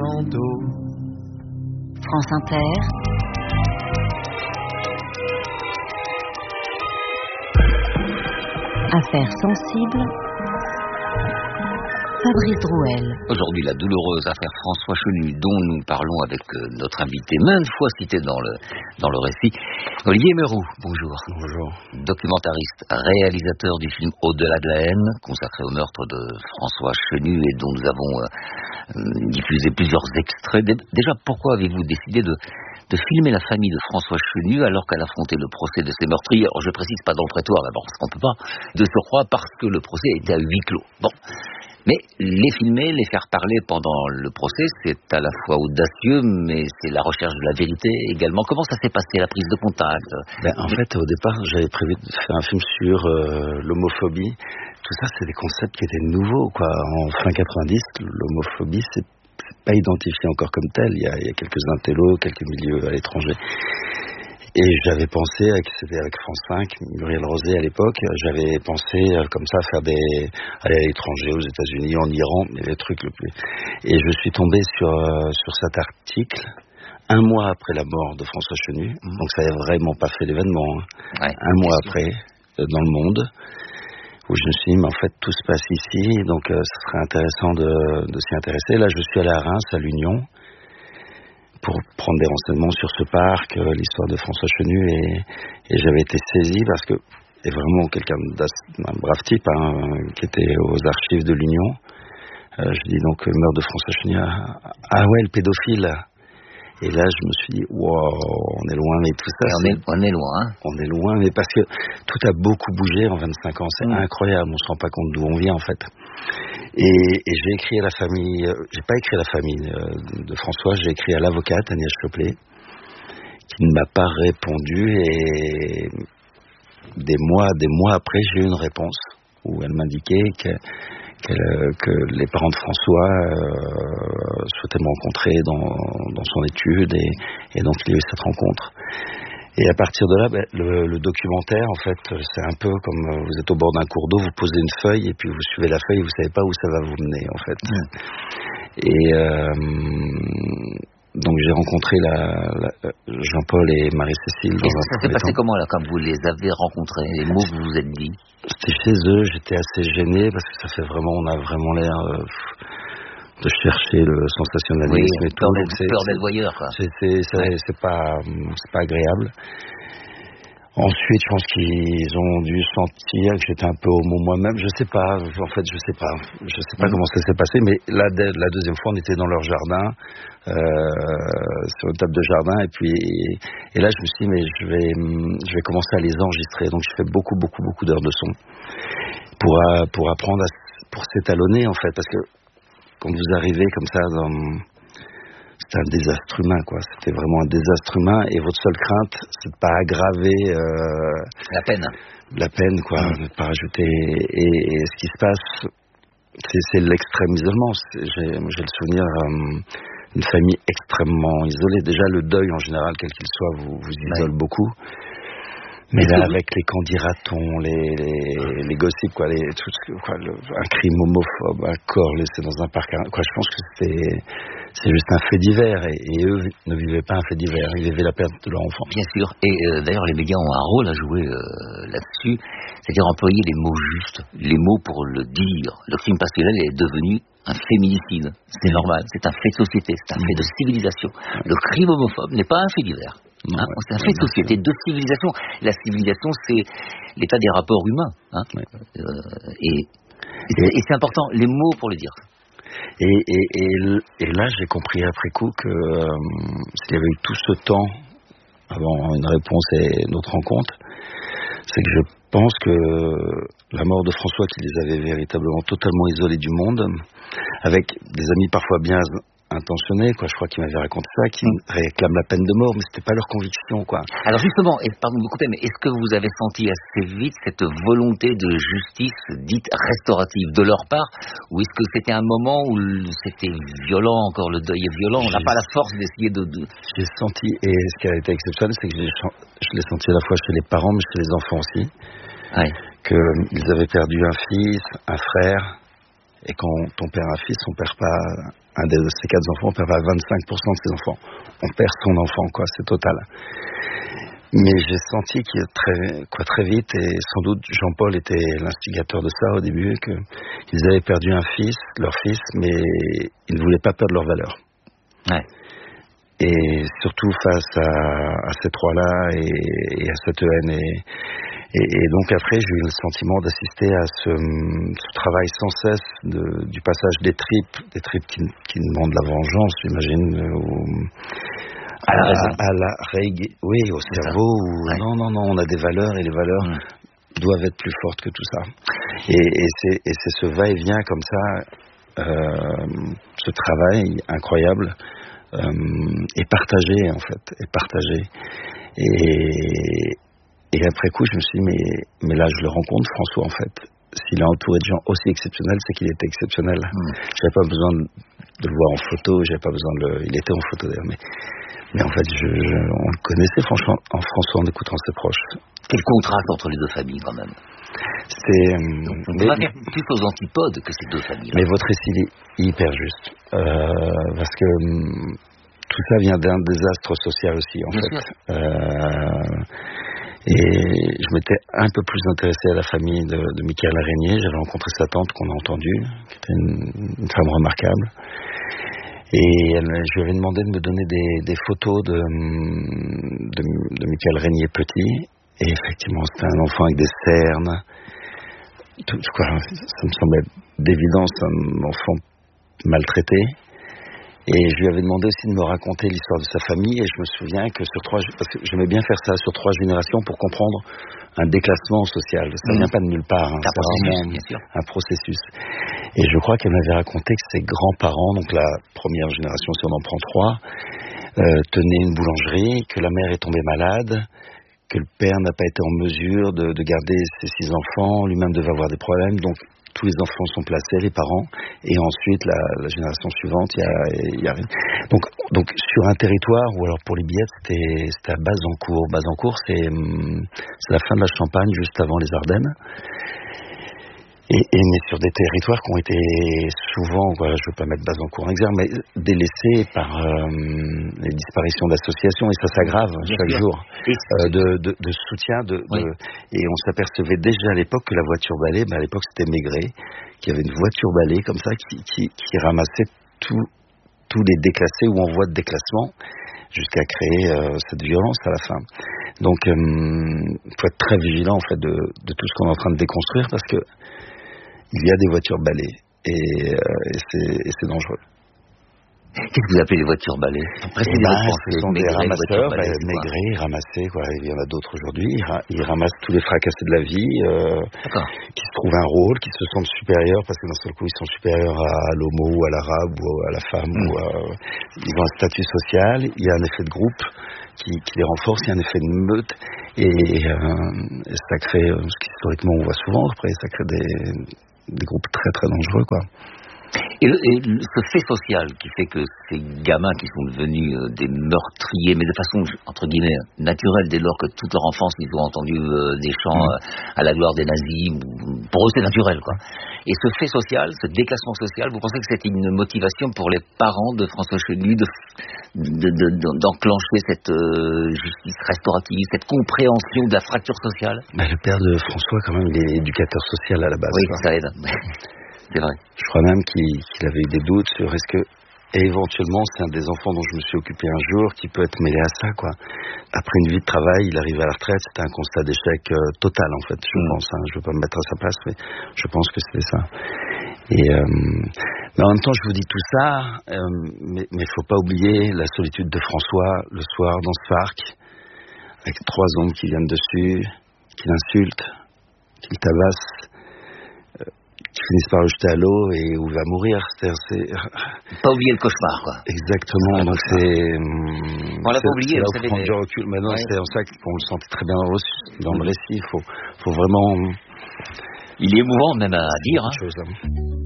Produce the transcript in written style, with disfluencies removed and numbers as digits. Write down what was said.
Fernando. France Inter. Affaires sensibles. Fabrice Drouel. Aujourd'hui, la douloureuse affaire François Chenu, dont nous parlons avec notre invité, maintes fois cité dans le récit, Olivier Meyroux. Bonjour. Bonjour. Documentariste, réalisateur du film Au-delà de la haine, consacré au meurtre de François Chenu et dont nous avons diffusé plusieurs extraits. Déjà, pourquoi avez-vous décidé de filmer la famille de François Chenu alors qu'elle affrontait le procès de ses meurtriers? Alors, je précise pas dans le prétoire d'abord, parce qu'on peut pas, de surcroît parce que le procès était à huis clos. Bon. Mais les filmer, les faire parler pendant le procès, c'est à la fois audacieux, mais c'est la recherche de la vérité également. Comment ça s'est passé, la prise de contact? En fait, au départ, j'avais prévu de faire un film sur l'homophobie. Tout ça, c'est des concepts qui étaient nouveaux, quoi. En fin 90, l'homophobie, c'est pas identifié encore comme tel. Il y a quelques intellos, quelques milieux à l'étranger. Et j'avais pensé, c'était avec France 5, Muriel Rosé à l'époque, j'avais pensé comme ça aller à l'étranger, aux États-Unis, en Iran, les trucs le plus. Et je suis tombé sur cet article un mois après la mort de François Chenu, donc ça n'avait vraiment pas fait l'événement. Hein. Ouais, un mois après, dans le Monde, où je me suis dit, mais en fait tout se passe ici, donc ce serait intéressant de s'y intéresser. Là, je suis allé à Reims, à l'Union, pour prendre des renseignements sur ce parc, l'histoire de François Chenu, et j'avais été saisi parce que est vraiment quelqu'un d'un brave type, hein, qui était aux archives de l'Union. Je dis donc le meurtre de François Chenu. Ah ouais, le pédophile. Et là, je me suis dit, wow, on est loin, mais tout ça. On est loin. Hein. On est loin, mais parce que tout a beaucoup bougé en 25 ans. C'est incroyable. On se rend pas compte d'où on vient, en fait. Et j'ai écrit à la famille, j'ai pas écrit à la famille de François, j'ai écrit à l'avocate Agnès Choplet, qui ne m'a pas répondu, et des mois après, j'ai eu une réponse où elle m'indiquait que les parents de François souhaitaient me rencontrer dans son étude, et donc il y a eu cette rencontre. Et à partir de là, le documentaire, en fait, c'est un peu comme vous êtes au bord d'un cours d'eau, vous posez une feuille, et puis vous suivez la feuille, vous savez pas où ça va vous mener, en fait. Et donc j'ai rencontré Jean-Paul et Marie-Cécile. Ça s'est passé comment, là, quand vous les avez rencontrés, les mots que vous vous êtes dit? C'était chez eux, j'étais assez gêné, parce que ça fait vraiment, on a vraiment l'air de chercher le sensationnalisme, et tout. Peur d'être voyeur, quoi. C'est pas agréable. Ensuite, je pense qu'ils ont dû sentir que j'étais un peu homo moi-même. Je sais pas. En fait, je sais pas comment ça s'est passé. Mais là, la deuxième fois, on était dans leur jardin, sur une table de jardin, et là, je me suis dit, mais je vais commencer à les enregistrer. Donc, je fais beaucoup d'heures de son pour apprendre pour s'étalonner, en fait, parce que quand vous arrivez comme ça c'était un désastre humain, quoi. C'était vraiment un désastre humain, et votre seule crainte, c'est de pas aggraver la peine, quoi, de pas rajouter. Et ce qui se passe, c'est l'extrême isolement. J'ai le souvenir d'une famille extrêmement isolée. Déjà, le deuil en général, quel qu'il soit, vous isole beaucoup. Mais là, avec les candidatons, les gossips, quoi, un crime homophobe, un corps laissé dans un parc, quoi, je pense que c'est juste un fait divers, et eux ne vivaient pas un fait divers, ils vivaient la perte de leur enfant. Bien sûr, et d'ailleurs les médias ont un rôle à jouer là-dessus, c'est-à-dire employer les mots justes, les mots pour le dire. Le crime passionnel est devenu un féminicide, c'est normal, c'est un fait de société, c'est un fait de civilisation. Le crime homophobe n'est pas un fait divers. Hein, c'est un fait de société, de civilisation. La civilisation, c'est l'état des rapports humains. Hein, et c'est important, les mots pour le dire. Et là, j'ai compris après coup que s'il y avait eu tout ce temps avant une réponse et notre rencontre, c'est que je pense que la mort de François, qui les avait véritablement totalement isolés du monde, avec des amis parfois bien intentionnés, quoi. Je crois qu'ils m'avaient raconté ça, qui réclament la peine de mort, mais c'était pas leur conviction, quoi. Alors justement, pardon de vous couper, mais est-ce que vous avez senti assez vite cette volonté de justice dite restaurative de leur part, ou est-ce que c'était un moment où c'était violent, encore le deuil est violent, on n'a pas la force d'essayer de... J'ai senti, et ce qui a été exceptionnel, c'est que je l'ai senti à la fois chez les parents, mais chez les enfants aussi, qu'ils avaient perdu un fils, un frère, et quand on perd un fils, on perd pas un de ces 4 enfants perd 25% de ses enfants. On perd son enfant, quoi, c'est total. Mais j'ai senti qu'il très vite, et sans doute Jean-Paul était l'instigateur de ça au début, qu'ils avaient perdu leur fils, mais ils ne voulaient pas perdre leur valeur. Ouais. Et surtout face à ces 3-là et à cette haine. Et donc après, j'ai eu le sentiment d'assister à ce travail sans cesse du passage des tripes qui demandent la vengeance, j'imagine, à la règle, oui, au cerveau. Où, non, on a des valeurs et les valeurs doivent être plus fortes que tout ça. Et c'est ce va-et-vient comme ça, ce travail incroyable. Et partagé en fait, et après coup je me suis dit mais là je le rencontre François en fait, s'il est entouré de gens aussi exceptionnels, c'est qu'il était exceptionnel. J'avais pas besoin de le voir en photo, il était en photo d'ailleurs, mais en fait on le connaissait franchement en François en écoutant ses proches. Quel contraste entre les deux familles quand même. On va faire plus aux antipodes que ces deux familles. Mais votre récit est hyper juste. Parce que tout ça vient d'un désastre social aussi, en fait. Et je m'étais un peu plus intéressé à la famille de Michael Araignée. J'avais rencontré sa tante qu'on a entendue, qui était une femme remarquable. Et je lui avais demandé de me donner des photos de Michael Régnier petit. Et effectivement, c'était un enfant avec des cernes. Ça me semblait d'évidence, un enfant maltraité. Et je lui avais demandé aussi de me raconter l'histoire de sa famille. Et je me souviens que parce que j'aimais bien faire ça sur 3 générations pour comprendre un déclassement social. Ça vient pas de nulle part. C'est vraiment un processus. Et je crois qu'elle m'avait raconté que ses grands-parents, donc la première génération, si on en prend 3, tenaient une boulangerie, que la mère est tombée malade, que le père n'a pas été en mesure de garder ses 6 enfants, lui-même devait avoir des problèmes, donc tous les enfants sont placés, les parents, et ensuite la génération suivante, il y a rien. Donc sur un territoire, ou alors pour les billettes, c'était à Bazancourt. Bazancourt, c'est la fin de la Champagne, juste avant les Ardennes. Mais sur des territoires qui ont été souvent, je ne veux pas mettre Bazancourt en exergue, mais délaissés par les disparitions d'associations, et ça s'aggrave chaque jour, de soutien. Et on s'apercevait déjà à l'époque que la voiture balai, à l'époque c'était Maigret, qu'il y avait une voiture balai comme ça qui ramassait tous les déclassés ou en voie de déclassement, jusqu'à créer cette violence à la fin. Donc il faut être très vigilant en fait de tout ce qu'on est en train de déconstruire, parce que il y a des voitures balais et c'est dangereux. Qu'est-ce que vous appelez les voitures balais? Ce sont des ramasseurs, Maigret, ramassés, il y en a d'autres aujourd'hui. Ils ramassent tous les fracassés de la vie, qui se trouvent un rôle, qui se sentent supérieurs, parce que d'un seul coup ils sont supérieurs à l'homo, ou à l'arabe, ou à la femme, ils ont un statut social, il y a un effet de groupe qui les renforce, il y a un effet de meute, et ça crée, ce qu'historiquement on voit souvent, après ça crée des groupes très très dangereux, Et ce fait social qui fait que ces gamins qui sont devenus des meurtriers, mais de façon, entre guillemets, naturelle, dès lors que toute leur enfance, ils ont entendu des chants à la gloire des nazis, pour eux c'est naturel, Et ce fait social, ce déclassement social, vous pensez que c'est une motivation pour les parents de François Chenu d'enclencher cette justice restaurative, cette compréhension de la fracture sociale? Le père de François, quand même, il est éducateur social à la base. Oui, ça aide. C'est vrai. Je crois même qu'il avait eu des doutes sur est-ce que, et éventuellement, c'est un des enfants dont je me suis occupé un jour qui peut être mêlé à ça, Après une vie de travail, il arrive à la retraite, c'était un constat d'échec total, en fait, je pense. Je veux pas me mettre à sa place, mais je pense que c'était ça. Mais en même temps, je vous dis tout ça, mais il faut pas oublier la solitude de François le soir dans ce parc, avec 3 hommes qui viennent dessus, qui l'insultent, qui le tabassent, qui finissent par le jeter à l'eau et où il va mourir. Pas oublier le cauchemar, Exactement. Donc on l'a pas oublié, vous savez. Prendre du recul. Maintenant, c'est en ça qu'on le sentait très bien dans le récit. Il faut vraiment. Il est émouvant même à dire.